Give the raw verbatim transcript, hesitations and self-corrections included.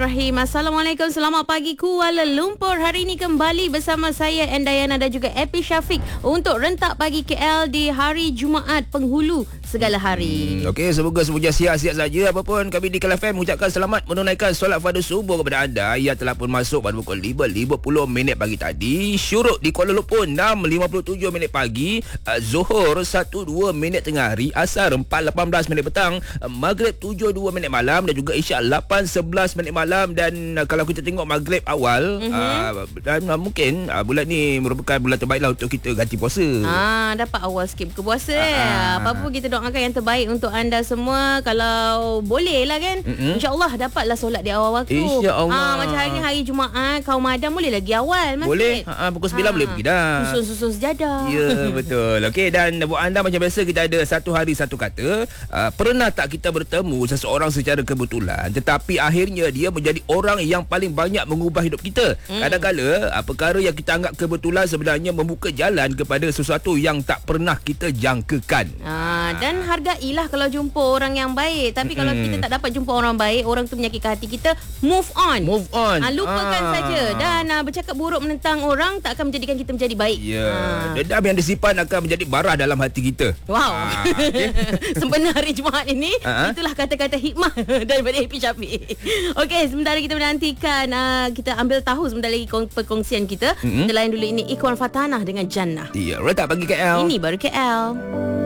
Rahim. Assalamualaikum, selamat pagi Kuala Lumpur. Hari ini kembali bersama saya Endayana dan juga Epi Syafiq untuk rentak pagi K L di hari Jumaat penghulu segala hari. Hmm, Okey, semoga semuanya sihat-sihat saja. Apapun kami di K L F M mengucapkan selamat menunaikan solat fardu subuh kepada anda yang telah pun masuk pada pukul lima lima puluh minit pagi tadi. Syuruk di Kuala Lumpur enam lima puluh tujuh minit pagi, uh, Zuhur satu dua minit tengah hari, Asar empat lapan belas minit petang, uh, Maghrib tujuh dua minit malam dan juga Isyak lapan sebelas minit malam. Dan uh, kalau kita tengok Maghrib awal, mm-hmm. uh, dan uh, mungkin uh, bulan ni merupakan bulan terbaiklah untuk kita ganti puasa. Ah, dapat awal sikit buka puasa. Ah. Apa pun kita doakan yang terbaik untuk anda semua. Kalau boleh lah kan, mm-hmm. InsyaAllah dapatlah solat di awal waktu. InsyaAllah. Ah, macam hari ni hari Jumaat, kaum madam boleh lagi awal masjid. Boleh, uh, pukul sembilan ah. boleh pergi dah. Susun-susun sejadah. Ya, betul. Okey, dan buat anda macam biasa kita ada satu hari satu kata. Uh, pernah tak kita bertemu seseorang secara kebetulan, tetapi akhirnya dia menjadi orang yang paling banyak mengubah hidup kita. Hmm. Kadang-kadang uh, perkara yang kita anggap kebetulan sebenarnya membuka jalan kepada sesuatu yang tak pernah kita jangkakan. Ah, dan hargailah kalau jumpa orang yang baik. Tapi kalau hmm. kita tak dapat jumpa orang baik, orang tu menyakitkan hati kita, move on. Move on. Ah, lupakan ah. saja. Dan uh, bercakap buruk menentang orang tak akan menjadikan kita menjadi baik. Ya. Ah. Dendam yang disimpan akan menjadi barah dalam hati kita. Wow. Ah, okay. Sempena hari Jumaat ini, uh-huh. itulah kata-kata hikmah daripada Epi Syafiq. Okey, sementara kita menantikan uh, kita ambil tahu sebentar lagi perkongsian kita. Mm-hmm. Kita layan dulu ini Ikhwan Fatanah dengan Jannah. Ya, rentak pagi K L. Ini baru K L.